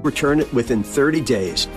return it within 30 days.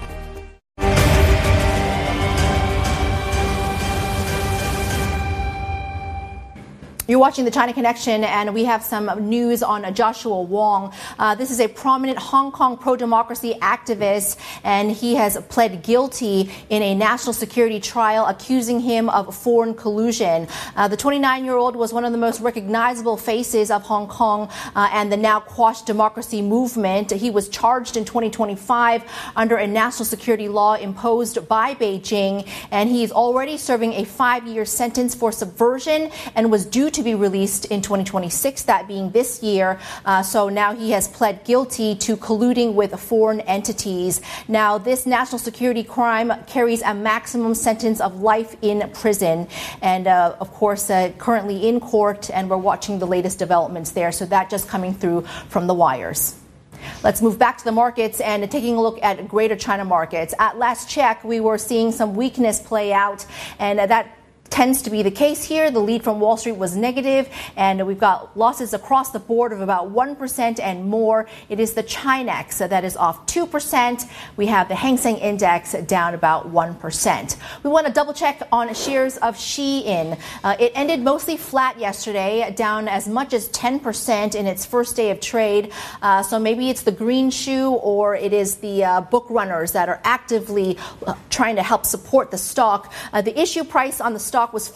You're watching the China Connection, and we have some news on Joshua Wong. This is a prominent Hong Kong pro-democracy activist, and he has pled guilty in a national security trial accusing him of foreign collusion. The 29-year-old was one of the most recognizable faces of Hong Kong and the now quashed democracy movement. He was charged in 2025 under a national security law imposed by Beijing, and he's already serving a 5-year sentence for subversion and was due to be released in 2026, that being this year. So now he has pled guilty to colluding with foreign entities. Now, this national security crime carries a maximum sentence of life in prison. And of course, currently in court, and we're watching the latest developments there. So that just coming through from the wires. Let's move back to the markets and taking a look at Greater China markets. At last check, we were seeing some weakness play out, and that tends to be the case here. The lead from Wall Street was negative, and we've got losses across the board of about 1% and more. It is the Chinex that is off 2%. We have the Hang Seng Index down about 1%. We want to double check on shares of Shein. It ended mostly flat yesterday, down as much as 10% in its first day of trade. So maybe it's the green shoe, or it is the book runners that are actively trying to help support the stock. The issue price on the stock was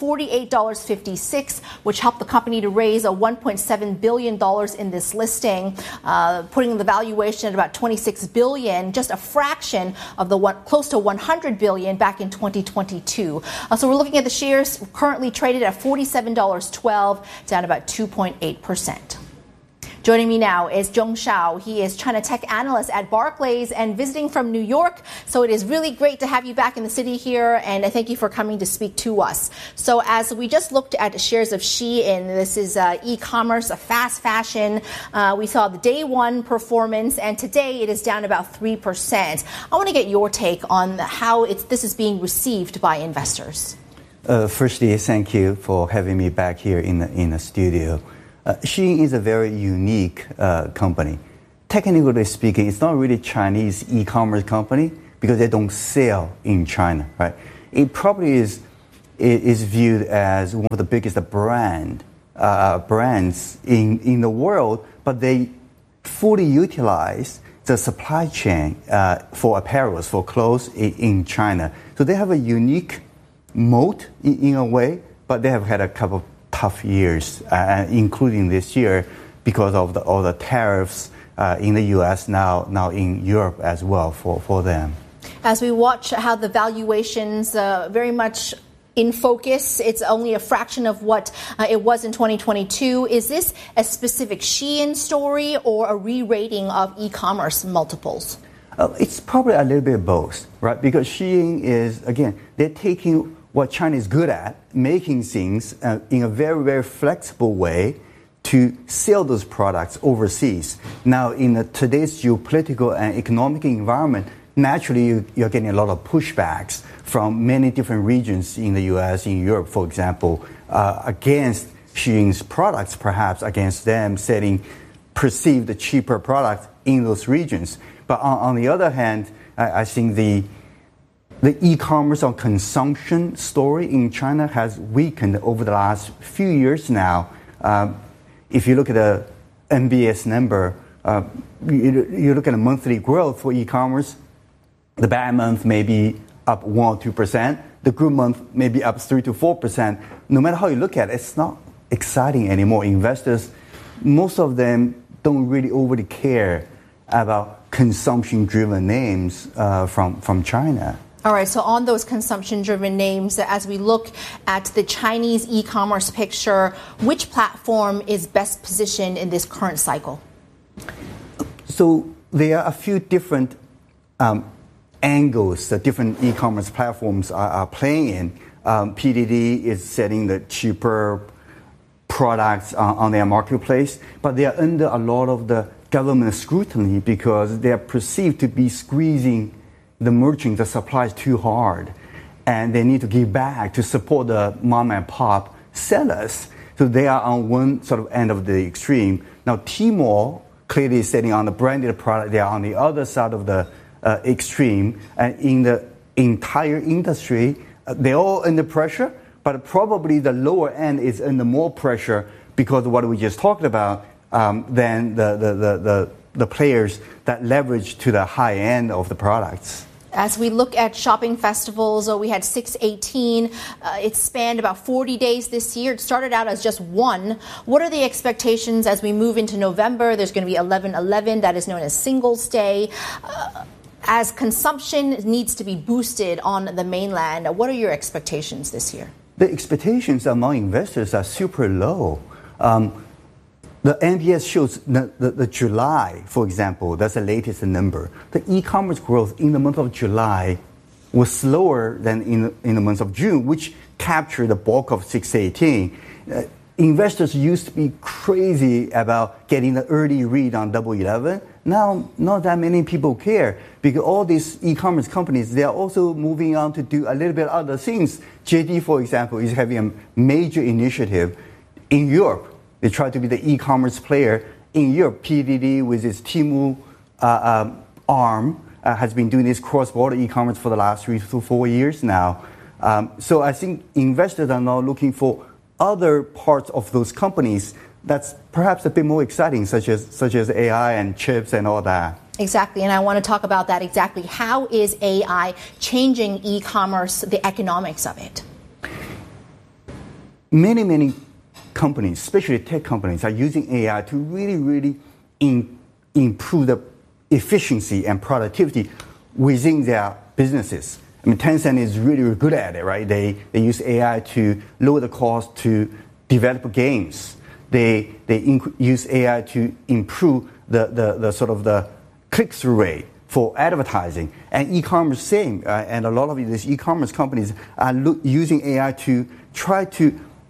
$48.56, which helped the company to raise $1.7 billion in this listing, putting the valuation at about $26 billion, just a fraction of the close to $100 billion back in 2022. So we're looking at the shares currently traded at $47.12, down about 2.8%. Joining me now is Zhong Shao. He is China tech analyst at Barclays and visiting from New York. So it is really great to have you back in the city here, and I thank you for coming to speak to us. So as we just looked at shares of Shein, this is e-commerce, a fast fashion. We saw the day one performance, and today it is down about 3%. I want to get your take on how this is being received by investors. Firstly, thank you for having me back here in the studio. Shein is a very unique company. Technically speaking, it's not really Chinese e-commerce company because they don't sell in China, right? It probably is viewed as one of the biggest brands in the world, but they fully utilize the supply chain for apparels, for clothes in China. So they have a unique moat in a way, but they have had a couple of tough years, including this year, because of all the tariffs in the U.S., now in Europe as well for them. As we watch how the valuations very much in focus, it's only a fraction of what it was in 2022. Is this a specific Shein story or a re-rating of e-commerce multiples? It's probably a little bit of both, right? Because Shein is, again, they're taking what China is good at, making things in a very, very flexible way to sell those products overseas. Now, in today's geopolitical and economic environment, naturally you're getting a lot of pushbacks from many different regions in the U.S., in Europe, for example, against Shein's products, perhaps against them selling perceived cheaper products in those regions. But on the other hand, I think the e-commerce or consumption story in China has weakened over the last few years now. If you look at the NBS number, you look at the monthly growth for e-commerce, the bad month may be up 1 or 2%, the good month may be up 3 to 4%. No matter how you look at it, it's not exciting anymore. Investors, most of them don't really overly care about consumption-driven names from China. All right, so on those consumption-driven names, as we look at the Chinese e-commerce picture, which platform is best positioned in this current cycle? So there are a few different angles that different e-commerce platforms are playing in. PDD is selling the cheaper products on their marketplace, but they are under a lot of the government scrutiny because they are perceived to be squeezing the merchants, the suppliers too hard, and they need to give back to support the mom and pop sellers. So they are on one sort of end of the extreme. Now Tmall clearly sitting on the branded product. They are on the other side of the extreme. And in the entire industry, they're all under pressure, but probably the lower end is under more pressure because of what we just talked about than the players that leverage to the high end of the products. As we look at shopping festivals, we had 618. It spanned about 40 days this year. It started out as just one. What are the expectations as we move into November? There's going to be 11/11, that is known as Singles Day. As consumption needs to be boosted on the mainland, what are your expectations this year? The expectations among investors are super low. The NPS shows the July, for example, that's the latest number. The e-commerce growth in the month of July was slower than in the month of June, which captured the bulk of 618. Investors used to be crazy about getting the early read on Double 11. Now, not that many people care because all these e-commerce companies, they are also moving on to do a little bit other things. JD, for example, is having a major initiative in Europe. They try to be the e-commerce player in Europe. PDD with its Temu arm has been doing this cross-border e-commerce for the last 3 to 4 years now. So I think investors are now looking for other parts of those companies that's perhaps a bit more exciting, such as AI and chips and all that. Exactly, and I want to talk about that exactly. How is AI changing e-commerce, the economics of it? Many companies, especially tech companies, are using AI to really improve the efficiency and productivity within their businesses. I mean, Tencent is really good at it, right? They use AI to lower the cost to develop games. They use AI to improve the sort of the click-through rate for advertising. And e-commerce same. And a lot of these e-commerce companies are using AI to try to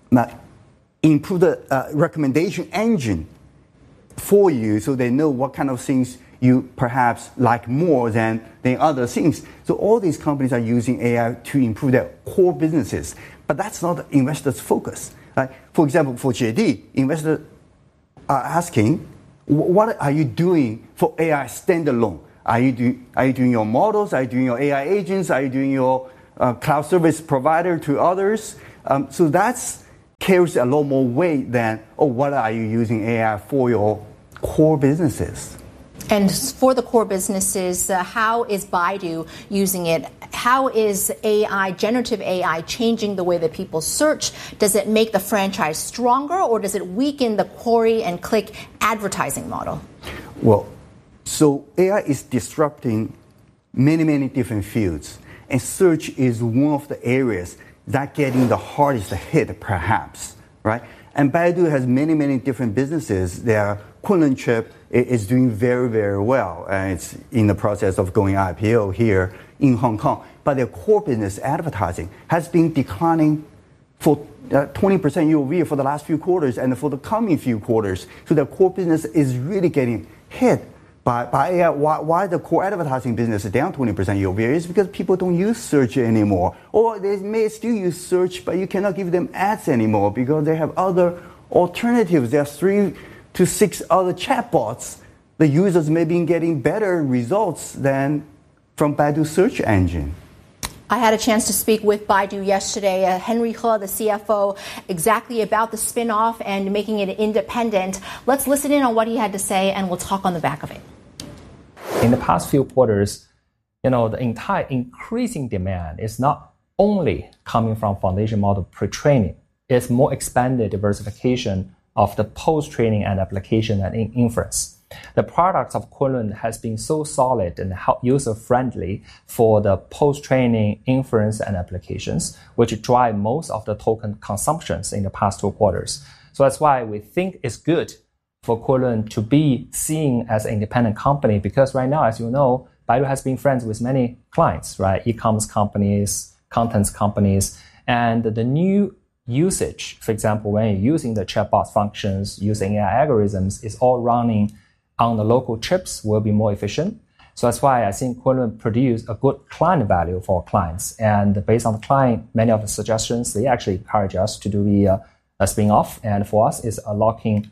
improve the recommendation engine for you so they know what kind of things you perhaps like more than other things. So all these companies are using AI to improve their core businesses. But that's not the investors' focus. Right? For example, for JD, investors are asking, what are you doing for AI standalone? Are you doing your models? Are you doing your AI agents? Are you doing your cloud service provider to others? So that carries a lot more weight than, what are you using AI for your core businesses? And for the core businesses, how is Baidu using it? How is AI, generative AI, changing the way that people search? Does it make the franchise stronger, or does it weaken the query and click advertising model? Well, so AI is disrupting many different fields. And search is one of the areas that getting the hardest hit, perhaps, right? And Baidu has many different businesses. Their Kunlun chip is doing very well, and it's in the process of going IPO here in Hong Kong. But their core business, advertising, has been declining for 20% year-over-year for the last few quarters and for the coming few quarters. So their core business is really getting hit by AI. Why the core advertising business is down 20% year-over-year is because people don't use search anymore. Or they may still use search, but you cannot give them ads anymore because they have other alternatives. There are 3 to 6 other chatbots. The users may be getting better results than from Baidu search engine. I had a chance to speak with Baidu yesterday, Henry He, the CFO, exactly about the spin-off and making it independent. Let's listen in on what he had to say, and we'll talk on the back of it. In the past few quarters, the entire increasing demand is not only coming from foundation model pre-training. It's more expanded diversification of the post-training and application and inference. The products of Kunlun has been so solid and user-friendly for the post-training inference and applications, which drive most of the token consumptions in the past 2 quarters. So that's why we think it's good for Kunlun to be seen as an independent company, because right now, as you know, Baidu has been friends with many clients, right? E-commerce companies, contents companies, and the new usage, for example, when you're using the chatbot functions, using AI algorithms, is all running on the local chips will be more efficient. So that's why I think Kunlun produce a good client value for clients. And based on the client, many of the suggestions, they actually encourage us to do a spin-off. And for us, it's unlocking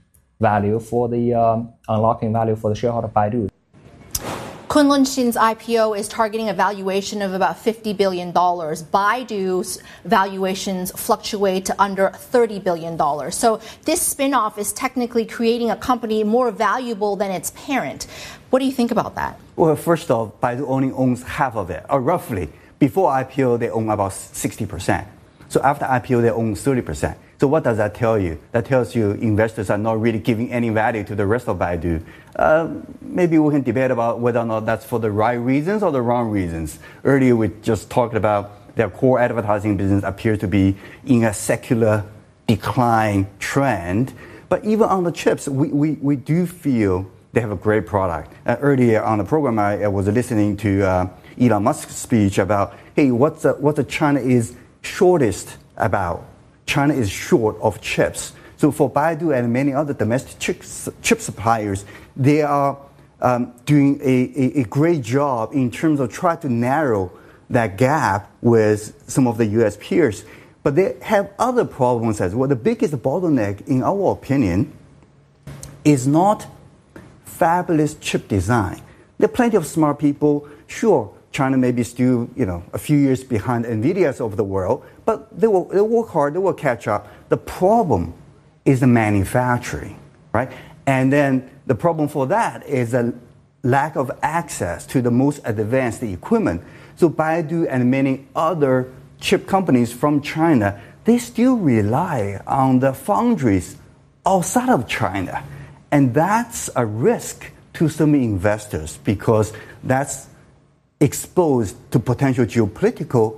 value for the unlocking value for the shareholder of Baidu. Kunlun Xin's IPO is targeting a valuation of about $50 billion. Baidu's valuations fluctuate to under $30 billion. So this spin-off is technically creating a company more valuable than its parent. What do you think about that? Well, first off, Baidu only owns half of it, or roughly. Before IPO, they own about 60%. So after IPO, they own 30%. So what does that tell you? That tells you investors are not really giving any value to the rest of Baidu. Maybe we can debate about whether or not that's for the right reasons or the wrong reasons. Earlier, we just talked about their core advertising business appears to be in a secular decline trend. But even on the chips, we do feel they have a great product. Earlier on the program, I was listening to Elon Musk's speech about, hey, what the China is shortest about. China is short of chips. So for Baidu and many other domestic chip suppliers, they are doing a great job in terms of trying to narrow that gap with some of the U.S. peers. But they have other problems as well. The biggest bottleneck, in our opinion, is not fabulous chip design. There are plenty of smart people. Sure, China may be still, a few years behind NVIDIA's of the world, but they will work hard, they will catch up. The problem is the manufacturing, right? And then the problem for that is a lack of access to the most advanced equipment. So Baidu and many other chip companies from China, they still rely on the foundries outside of China. And that's a risk to some investors because that's exposed to potential geopolitical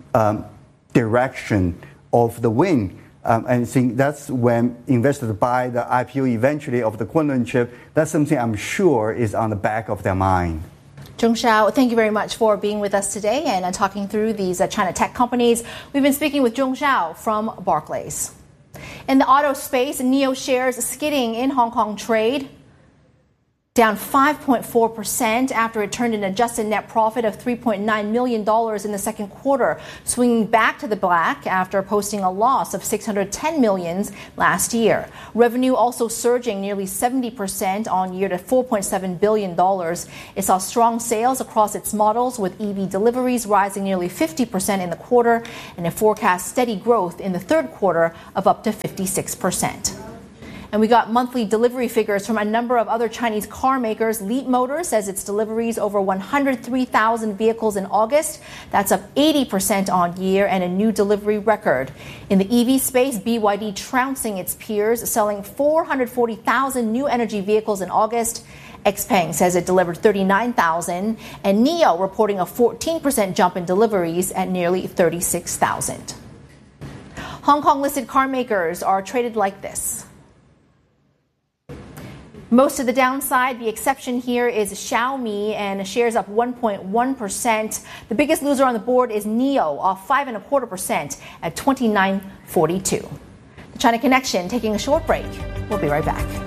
direction of the wind. And I think that's when investors buy the IPO eventually of the Kunlun chip. That's something I'm sure is on the back of their mind. Zhong Shao, thank you very much for being with us today and talking through these China tech companies. We've been speaking with Zhong Shao from Barclays. In the auto space, NIO shares skidding in Hong Kong trade, down 5.4% after it turned an adjusted net profit of $3.9 million in the second quarter, swinging back to the black after posting a loss of $610 million last year. Revenue also surging nearly 70% on year to $4.7 billion. It saw strong sales across its models, with EV deliveries rising nearly 50% in the quarter, and it forecasts steady growth in the third quarter of up to 56%. And we got monthly delivery figures from a number of other Chinese car makers. Leapmotor says its deliveries over 103,000 vehicles in August. That's up 80% on year and a new delivery record. In the EV space, BYD trouncing its peers, selling 440,000 new energy vehicles in August. XPeng says it delivered 39,000, and NIO reporting a 14% jump in deliveries at nearly 36,000. Hong Kong-listed car makers are traded like this. Most of the downside, the exception here is Xiaomi, and shares up 1.1%. The biggest loser on the board is NIO, off 5.25% at $29.42. The China Connection taking a short break. We'll be right back.